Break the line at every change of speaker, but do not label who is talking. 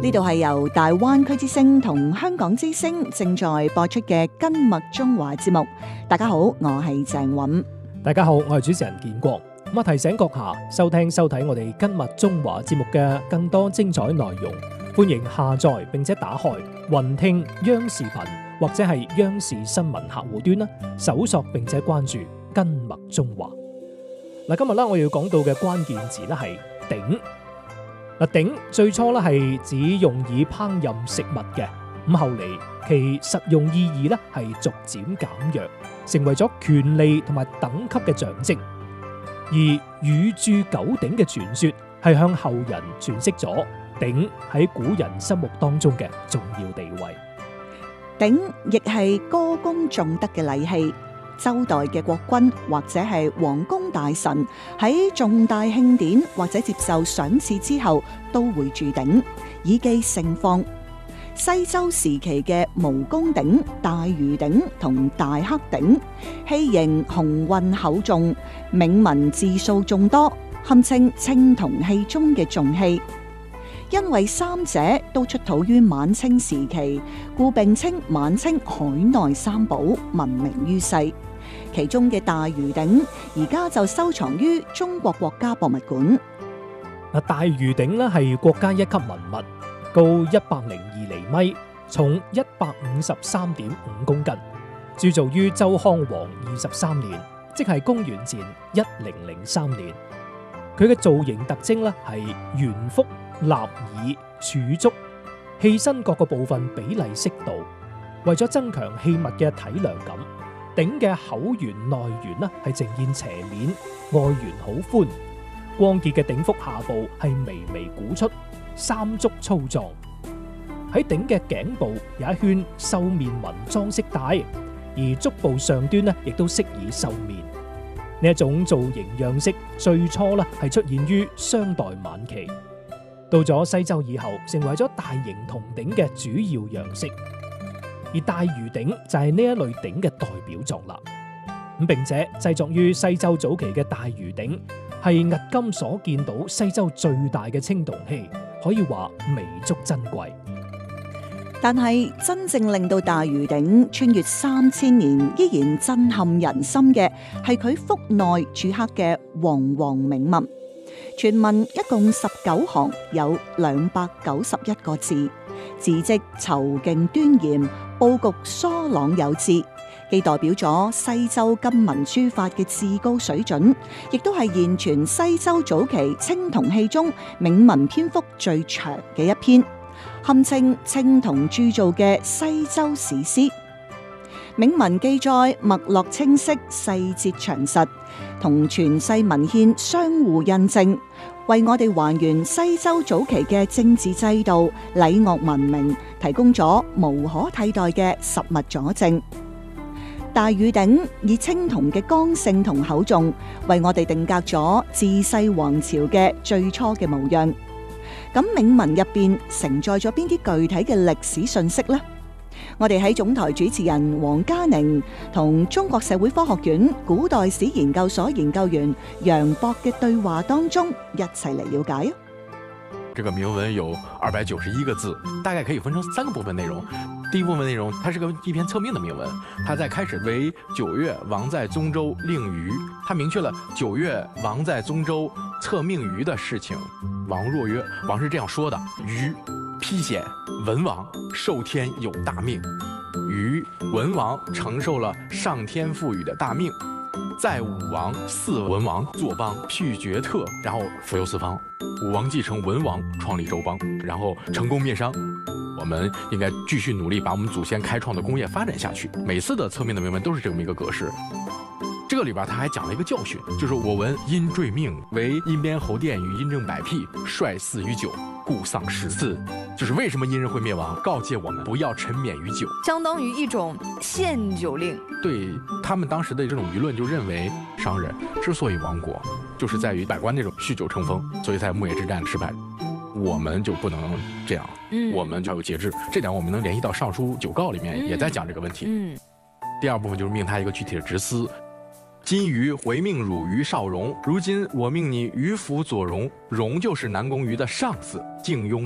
呢度係由大灣區之聲同香港之聲正在播出嘅《今麥中華》節目。大家好，我係鄭韻。
大家好，我係主持人建國。提醒閣下收聽收睇我哋《今麥中華》節目嘅更多精彩內容，歡迎下載並且打開雲聽央視頻或者係央視新聞客戶端啦，搜索並且關注《今麥中華》。今日我要講到嘅關鍵字咧係鼎。鼎最初咧係指用以烹飪食物嘅，咁後嚟其實用意義咧係逐漸減弱，成為咗權利同埋等級嘅象徵。而禹鑄九鼎嘅傳說係向後人詮釋咗鼎喺古人心目當中嘅重要地位。
鼎亦係歌功頌德嘅禮器。周代嘅國君或者係皇宮大臣喺重大慶典或者接受賞賜之後，都會鑄鼎以記盛況。西周時期嘅無公鼎、大禹鼎同大黑鼎，器型雄渾厚重，銘文字數眾多，堪稱青銅器中嘅重器。因為三者都出土於晚清時期，故並稱晚清海內三寶，聞名於世。其中嘅大禹鼎而家就收藏於中國國家博物館。
大禹鼎咧係國家一級文物，高102厘米，重153.5公斤，鑄造於周康王23年，即係公元前1003年。佢嘅造型特徵咧係圓腹、立耳、柱足，器身各個部分比例適度，為咗增強器物嘅體量感。鼎嘅口圓內圓呢係呈現斜面，外圓好寬，光潔嘅鼎腹下部係微微鼓出，三足粗壯。喺鼎嘅頸部有一圈獸面紋裝飾帶，而足部上端呢亦都飾以獸面。呢一種造型樣式最初呢係出現於商代晚期，到咗西周以後，成為咗大型銅鼎嘅主要樣式。而大禹鼎就係呢一類鼎嘅代表作啦。並且製作於西周早期嘅大禹鼎係迄今所見到西周最大嘅青銅器，可以話彌足珍貴。
但係真正令到大禹鼎穿越3000年依然震撼人心嘅，係佢腹內鑄刻嘅煌煌銘文。全文一共19行，有291個字，字跡遒勁端嚴，佈局疏朗有致，既代表咗西周金文書法嘅至高水準，亦都係現存西周早期青銅器中銘文篇幅最長嘅一篇，堪稱青銅鑄造嘅西周史詩。銘文記載脈絡清晰，細節詳實，同傳世文獻相互印證，為我哋還原西周早期嘅政治制度、禮樂文明提供咗無可替代嘅實物佐證。大禹鼎以青銅嘅剛性同厚重，為我哋定格咗自世王朝嘅最初嘅模樣。咁銘文入邊承載咗邊啲具體嘅歷史信息呢？我哋喺總台主持人黃嘉寧同中國社會科學院古代史研究所研究員楊博嘅對話當中，一齊嚟了解。
這個銘文有291個字，大概可以分成3個部分內容。第一部分內容，它是一篇測命的銘文，它在開始為9月王在宗周令禹，它明確了9月王在宗周測命禹的事情。王若曰：王是這樣說的，禹披顯文王受天有大命，禹文王承受了上天賦予的大命，在武王嗣文王坐邦，辟厥特，然後服遊四方。武王繼承文王，創立周邦，然後成功滅商。我們應該繼續努力，把我們祖先開創的工業發展下去。每次的測命的銘文都是這麼一個格式。這個裏邊他還講了一個教訓，就是我聞殷墜命為殷邊侯殿與殷正百辟，率祀於酒，故喪10次。就是為什麼殷人會滅亡，告誡我們不要沉湎於酒，
相當於一種限酒令。
對他們當時的這種輿論就認為，商人之所以亡國，就是在於百官那種酗酒成風，所以在牧野之戰失敗。我們就不能這樣，我們就要有節制。這點我們能聯繫到《尚書九诰》裡面也在講這個問題。第二部分就是命他一個具體的職司。今禹回命汝於少容，如今我命你於輔佐容，容就是南宮瑜的上司，敬雍。